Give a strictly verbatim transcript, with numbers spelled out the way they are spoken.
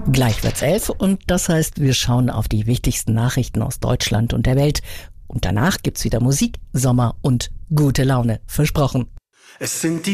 Gleich wird's elf und das heißt, wir schauen auf die wichtigsten Nachrichten aus Deutschland und der Welt. Und danach gibt's wieder Musik, Sommer und gute Laune. Versprochen. Es sind die